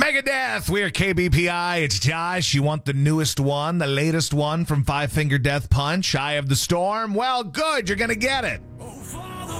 Megadeth, we are KBPI. It's Josh. You want the newest one, the latest one from Five Finger Death Punch, Eye of the Storm? Well, good. You're going to get it.